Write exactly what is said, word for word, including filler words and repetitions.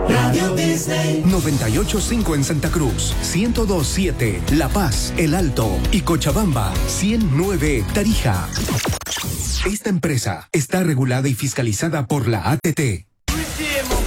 Radio Disney. noventa y ocho punto cinco en Santa Cruz, ciento dos punto siete La Paz, El Alto y Cochabamba, ciento nueve Tarija. Esta empresa está regulada y fiscalizada por la A T T.